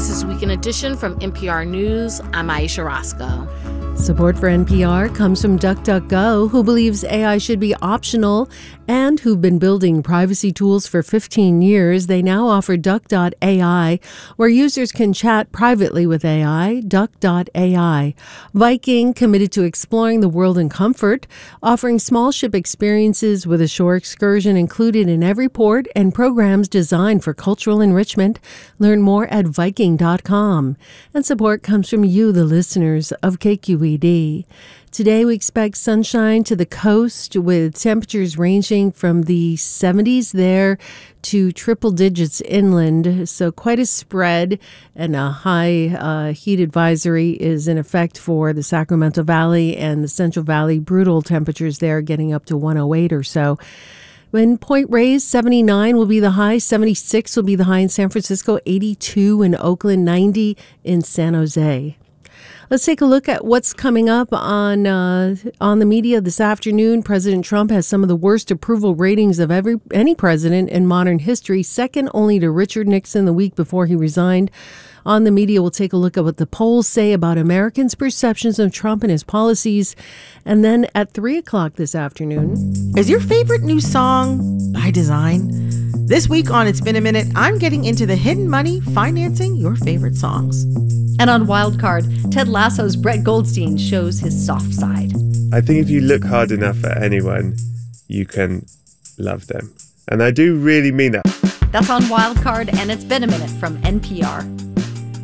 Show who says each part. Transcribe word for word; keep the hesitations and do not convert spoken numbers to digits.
Speaker 1: This is Weekend Edition from N P R News. I'm Aisha Roscoe.
Speaker 2: Support for N P R comes from DuckDuckGo, who believes A I should be optional and who've been building privacy tools for fifteen years. They now offer Duck dot A I, where users can chat privately with A I. Duck dot A I. Viking, committed to exploring the world in comfort, offering small ship experiences with a shore excursion included in every port and programs designed for cultural enrichment. Learn more at Viking dot com. And support comes from you, the listeners of K Q E D. Today we expect sunshine to the coast with temperatures ranging from the seventies there to triple digits inland. So quite a spread, and a high uh, heat advisory is in effect for the Sacramento Valley and the Central Valley. Brutal temperatures there getting up to one oh eight or so. In Point Reyes, seventy-nine will be the high, seventy-six will be the high in San Francisco, eighty-two in Oakland, ninety in San Jose. Let's take a look at what's coming up on uh, on the media this afternoon. President Trump has some of the worst approval ratings of every any president in modern history, second only to Richard Nixon the week before he resigned. On the media, we'll take a look at what the polls say about Americans' perceptions of Trump and his policies. And then at three o'clock this afternoon.
Speaker 3: Is your favorite new song by design? This week on It's Been a Minute, I'm getting into the hidden money financing your favorite songs.
Speaker 4: And on Wildcard, Ted Lasso's Brett Goldstein shows his soft side.
Speaker 5: I think if you look hard enough at anyone, you can love them. And I do really mean that.
Speaker 4: That's on Wildcard, and It's Been a Minute from N P R.